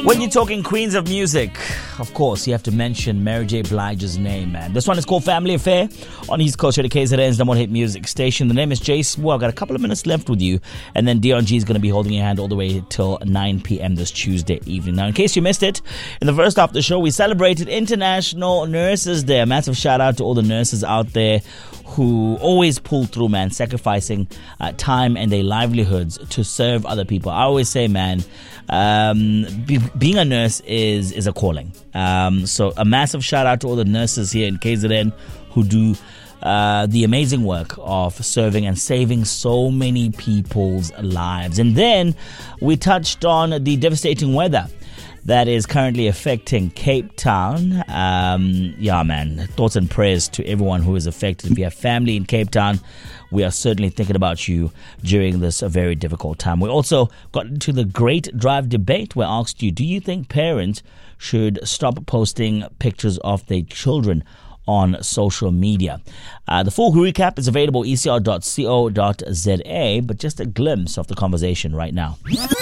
When you're talking queens of music, of course, you have to mention Mary J. Blige's name, man. This one is called Family Affair on East Coast Radio KZN's number one hit music station. The name is Jace. Well, I've got a couple of minutes left with you, and then Dion G is going to be holding your hand all the way till 9 p.m. this Tuesday evening. Now, in case you missed it, in the first half of the show, we celebrated International Nurses Day. A massive shout out to all the nurses out there who always pull through, man, sacrificing time and their livelihoods to serve other people. I always say, man, being a nurse is a calling. So a massive shout out to all the nurses here in KZN who do the amazing work of serving and saving so many people's lives. And then we touched on the devastating weather that is currently affecting Cape Town. Yeah, man, thoughts and prayers to everyone who is affected. If you have family in Cape Town, we are certainly thinking about you during this very difficult time. We also got into the Great Drive debate where I asked you, do you think parents should stop posting pictures of their children on social media? The full recap is available ecr.co.za, but just a glimpse of the conversation right now.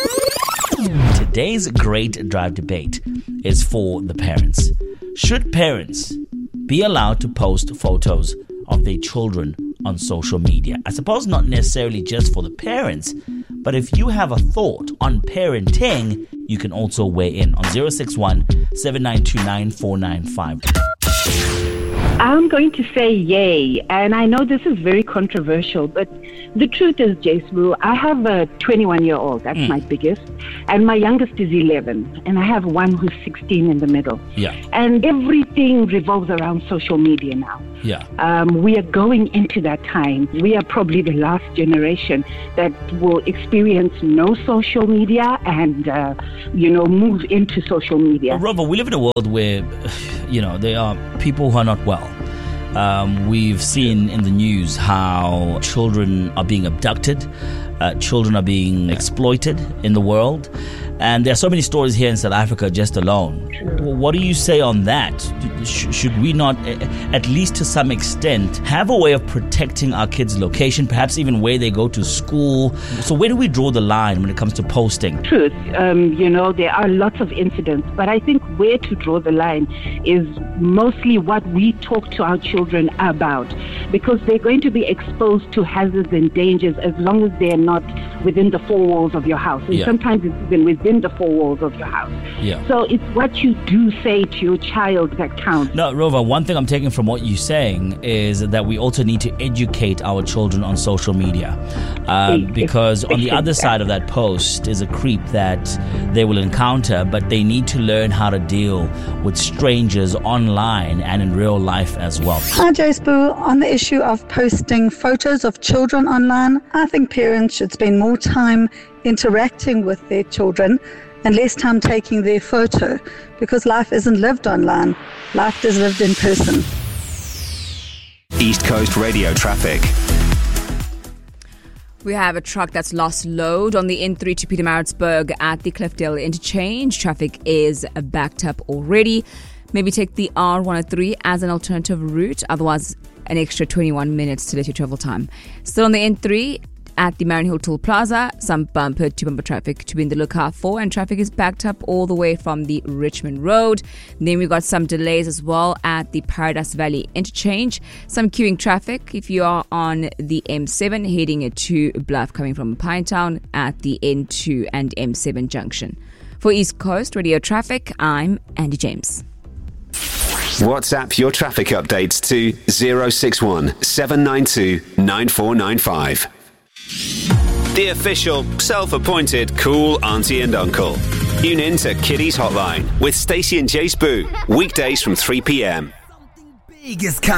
Today's Great Drive debate is for the parents. Should parents be allowed to post photos of their children on social media? I suppose not necessarily just for the parents, but if you have a thought on parenting, you can also weigh in on 061 792 9495. I'm going to say yay, and I know this is very controversial, but the truth is, Jace, I have a 21-year-old, that's my biggest, and my youngest is 11, and I have one who's 16 in the middle. Yeah. And everything revolves around social media now. Yeah. We are going into that time. We are probably the last generation that will experience no social media and, move into social media. Rover, we live in a world where, there are people who are not well. We've seen in the news how children are being abducted, children are being exploited in the world, and there are so many stories here in South Africa just alone. What do you say on that? Should we not, at least to some extent, have a way of protecting our kids' location, perhaps even where they go to school? So where do we draw the line when it comes to posting? Truth, there are lots of incidents, but I think where to draw the line is mostly what we talk to our children about, because they're going to be exposed to hazards and dangers as long as they're not within the four walls of your house. And sometimes it's even within the four walls of your house. Yeah. So it's what you do say to your child that counts. No, Rover, one thing I'm taking from what you're saying is that we also need to educate our children on social media. Because on the other side of that post is a creep that they will encounter, but they need to learn how to deal with strangers online and in real life as well. Hi, Jace Boo. On the issue of posting photos of children online, I think parents should spend more time interacting with their children and less time taking their photo, because life isn't lived online. Life is lived in person. East Coast Radio traffic. We have a truck that's lost load on the N3 to Pietermaritzburg at the Cliffdale interchange. Traffic is backed up already. Maybe take the R103 as an alternative route. Otherwise, an extra 21 minutes to let your travel time. Still on the N3 at the Marion Toll Plaza, some bumper-to-bumper traffic to be in the lookout for, and traffic is backed up all the way from the Richmond Road. Then we've got some delays as well at the Paradise Valley interchange. Some queuing traffic if you are on the M7 heading to Bluff coming from Pinetown at the N2 and M7 junction. For East Coast Radio Traffic, I'm Andy James. WhatsApp your traffic updates to 061 792 9495. The official, self-appointed cool auntie and uncle. Tune in to Kiddies Hotline with Stacey and Jace Boo. Weekdays from 3 p.m. Something big is coming.